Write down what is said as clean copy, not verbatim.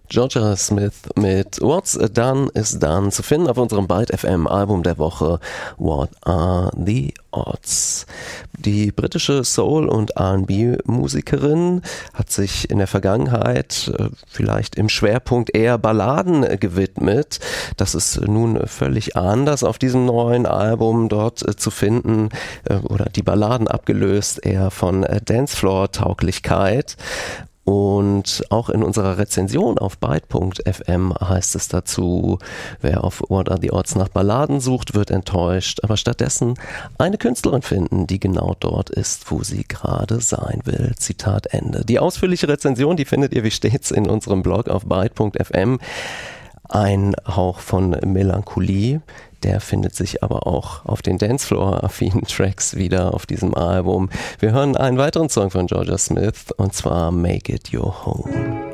Georgia Smith mit What's Done is Done, zu finden auf unserem Byte FM Album der Woche What Are the Odds? Die britische Soul- und R&B-Musikerin hat sich in der Vergangenheit vielleicht im Schwerpunkt eher Balladen gewidmet. Das ist nun völlig anders auf diesem neuen Album dort zu finden, oder die Balladen abgelöst eher von Dancefloor-Tauglichkeit. Und auch in unserer Rezension auf Byte.fm heißt es dazu, wer auf What Are the Odds nach Balladen sucht, wird enttäuscht, aber stattdessen eine Künstlerin finden, die genau dort ist, wo sie gerade sein will. Zitat Ende. Die ausführliche Rezension, die findet ihr wie stets in unserem Blog auf Byte.fm. Ein Hauch von Melancholie, der findet sich aber auch auf den Dancefloor-affinen Tracks wieder auf diesem Album. Wir hören einen weiteren Song von Georgia Smith, und zwar Make It Your Home.